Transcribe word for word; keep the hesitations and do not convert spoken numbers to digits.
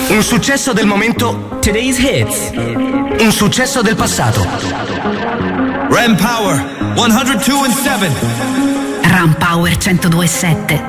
Un successo del momento. Today's Hits. Un successo del passato. Ram Power centodue e sette. Ram Power centodue e sette.